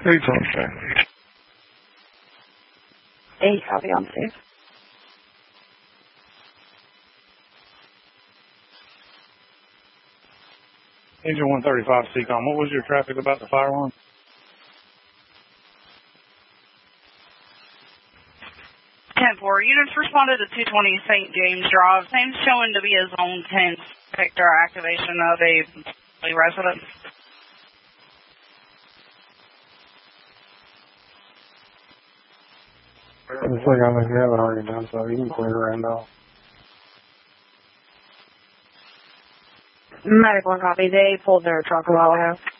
Who you talking to? Hey, copy on safe. Engine 135 Seacom. What was your traffic about the fire one? Four units responded to 220 St. James Drive. Seems showing to be a Zone 10 sector activation of a resident. Looks like I think you have it already done, so you can clear around off. Medical copy. They pulled their truck a while ago.